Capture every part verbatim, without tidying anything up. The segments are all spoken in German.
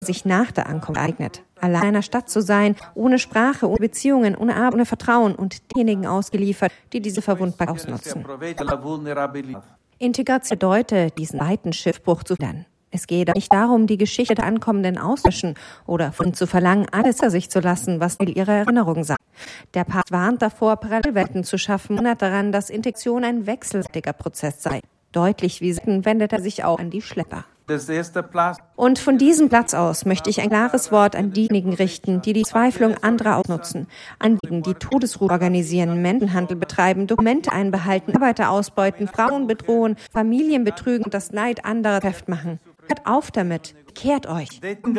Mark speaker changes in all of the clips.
Speaker 1: sich nach der Ankunft eignet. Allein in einer Stadt zu sein, ohne Sprache, ohne Beziehungen, ohne Arbeit, ohne Vertrauen und denjenigen ausgeliefert, die diese Verwundbarkeit ausnutzen. Integration bedeutet, diesen weiten Schiffbruch zu verhindern. Es geht nicht darum, die Geschichte der Ankommenden auszulöschen oder von ihnen zu verlangen, alles hinter sich zu lassen, was in ihrer Erinnerung sagt. Der Papst warnt davor, Parallelwelten zu schaffen und erinnert daran, dass Integration ein wechselseitiger Prozess sei. Deutlich wie selten wendet er sich auch an die Schlepper. Und von diesem Platz aus möchte ich ein klares Wort an diejenigen richten, die die Zweiflung anderer ausnutzen, an diejenigen, die Todesruhe organisieren, Menschenhandel betreiben, Dokumente einbehalten, Arbeiter ausbeuten, Frauen bedrohen, Familien betrügen und das Leid anderer Heft machen. Hört auf damit, kehrt euch.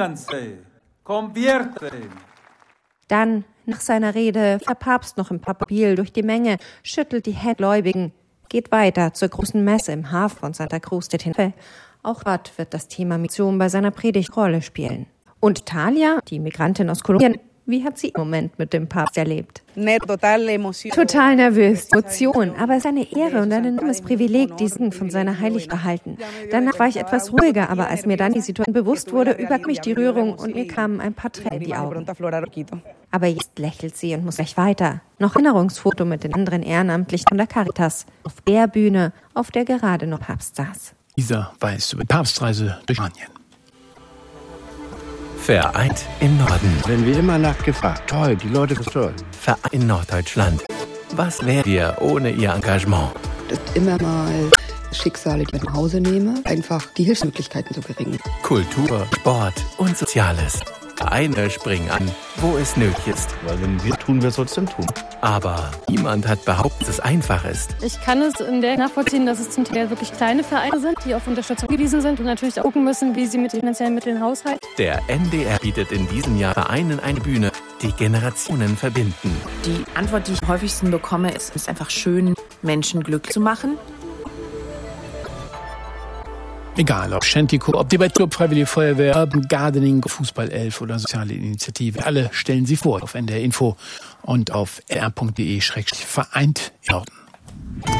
Speaker 1: Dann, nach seiner Rede, der Papst noch im Papier durch die Menge, schüttelt die Hände Gläubigen, geht weiter zur großen Messe im Hafen von Santa Cruz de Tenerife. Auch dort wird das Thema Migration bei seiner Predigt Rolle spielen. Und Talia, die Migrantin aus Kolumbien, wie hat sie im Moment mit dem Papst erlebt? Total nervös, Emotion, aber es ist eine Ehre und ein enormes Privileg, diesen von seiner Heiligkeit erhalten. Danach war ich etwas ruhiger, aber als mir dann die Situation bewusst wurde, überkam mich die Rührung und mir kamen ein paar Tränen in die Augen. Aber jetzt lächelt sie und muss gleich weiter. Noch Erinnerungsfoto mit den anderen Ehrenamtlichen von der Caritas auf der Bühne, auf der gerade noch Papst saß.
Speaker 2: Isa weiß über die Papstreise durch Spanien.
Speaker 3: Vereint im Norden.
Speaker 4: Wenn wir immer nachgefragt. Toll, die Leute sind toll.
Speaker 3: Vereint in Norddeutschland. Was wärt ihr ohne ihr Engagement?
Speaker 5: Das immer mal Schicksale, die ich nach Hause nehme, einfach die Hilfsmöglichkeiten so gering.
Speaker 3: Kultur, Sport und Soziales. Vereine springen an, wo es nötig ist.
Speaker 4: Weil wenn wir tun, wir es trotzdem tun.
Speaker 3: Aber niemand hat behauptet, dass es einfach ist.
Speaker 6: Ich kann es in der nachvollziehen, dass es zum Teil wirklich kleine Vereine sind, die auf Unterstützung gewiesen sind und natürlich auch gucken müssen, wie sie mit den finanziellen Mitteln haushalten.
Speaker 3: Der N D R bietet in diesem Jahr Vereinen eine Bühne, die Generationen verbinden.
Speaker 7: Die Antwort, die ich am häufigsten bekomme, ist, es ist einfach schön, Menschen glücklich zu machen.
Speaker 2: Egal, ob Shantyco, ob Debattclub, Freiwillige Feuerwehr, Urban Gardening, Fußballelf oder soziale Initiative. Alle stellen sie vor auf N D R Info und auf r punkt de schrägstrich vereint Norden.